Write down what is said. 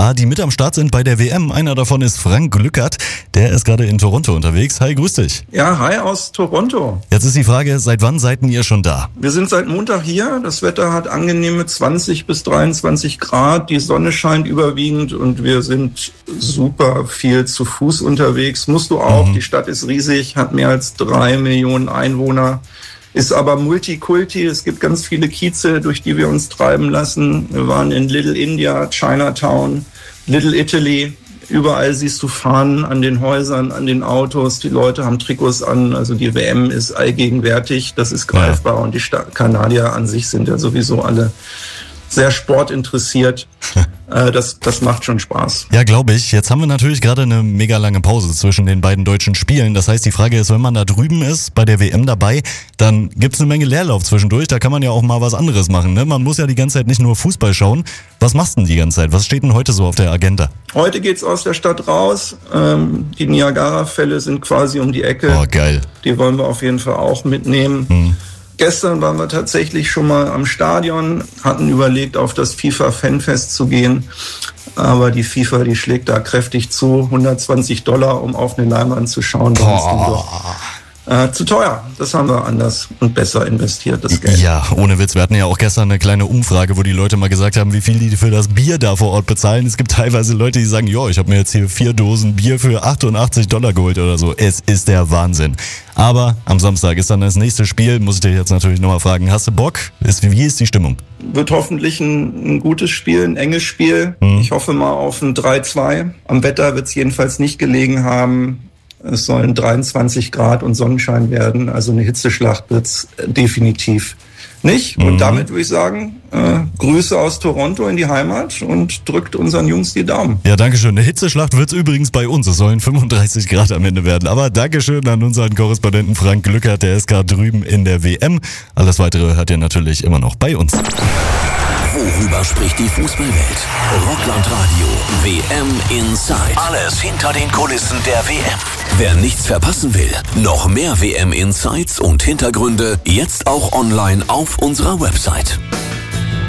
zwar, die mit am Start sind bei der WM. Einer davon ist Frank Lückert, der ist gerade in Toronto unterwegs. Hi, grüß dich. Ja, hi aus Toronto. Jetzt ist die Frage, seit wann seid ihr schon da? Wir sind seit Montag hier. Das Wetter hat angenehme 20 bis 23 Grad. Die Sonne scheint überwiegend und wir sind super viel zu Fuß unterwegs. Musst du auch. Die Stadt ist riesig, hat mehr als 3 Millionen Einwohner. Ist aber Multikulti. Es gibt ganz viele Kieze, durch die wir uns treiben lassen. Wir waren in Little India, Chinatown, Little Italy. Überall siehst du Fahnen an den Häusern, an den Autos. Die Leute haben Trikots an. Also die WM ist allgegenwärtig. Das ist greifbar. Und die Kanadier an sich sind ja sowieso alle sehr sportinteressiert. Das macht schon Spaß. Ja, glaube ich. Jetzt haben wir natürlich gerade eine mega lange Pause zwischen den beiden deutschen Spielen. Das heißt, die Frage ist, wenn man da drüben ist, bei der WM dabei, dann gibt's eine Menge Leerlauf zwischendurch. Da kann man ja auch mal was anderes machen, ne? Man muss ja die ganze Zeit nicht nur Fußball schauen. Was machst du denn die ganze Zeit? Was steht denn heute so auf der Agenda? Heute geht's aus der Stadt raus. Die Niagara-Fälle sind quasi um die Ecke. Oh, geil. Die wollen wir auf jeden Fall auch mitnehmen. Gestern waren wir tatsächlich schon mal am Stadion, hatten überlegt, auf das FIFA-Fanfest zu gehen. Aber die FIFA, die schlägt da kräftig zu. $120, um auf eine Leinwand zu schauen. Das ist dann doch zu teuer. Das haben wir anders und besser investiert, das Geld. Ja, ohne Witz. Wir hatten ja auch gestern eine kleine Umfrage, wo die Leute mal gesagt haben, wie viel die für das Bier da vor Ort bezahlen. Es gibt teilweise Leute, die sagen, ich habe mir jetzt hier 4 Dosen Bier für $88 geholt oder so. Es ist der Wahnsinn. Aber am Samstag ist dann das nächste Spiel. Muss ich dir jetzt natürlich nochmal fragen, hast du Bock? Wie ist die Stimmung? Wird hoffentlich ein gutes Spiel, ein enges Spiel. Ich hoffe mal auf ein 3-2. Am Wetter wird es jedenfalls nicht gelegen haben. Es sollen 23 Grad und Sonnenschein werden. Also eine Hitzeschlacht wird's definitiv nicht. Und damit würde ich sagen, Grüße aus Toronto in die Heimat und drückt unseren Jungs die Daumen. Ja, dankeschön. Eine Hitzeschlacht wird's übrigens bei uns. Es sollen 35 Grad am Ende werden. Aber dankeschön an unseren Korrespondenten Frank Lückert. Der ist gerade drüben in der WM. Alles Weitere hört ihr natürlich immer noch bei uns. Worüber spricht die Fußballwelt? Rockland Radio, WM Inside. Alles hinter den Kulissen der WM. Wer nichts verpassen will, noch mehr WM Insights und Hintergründe jetzt auch online auf unserer Website.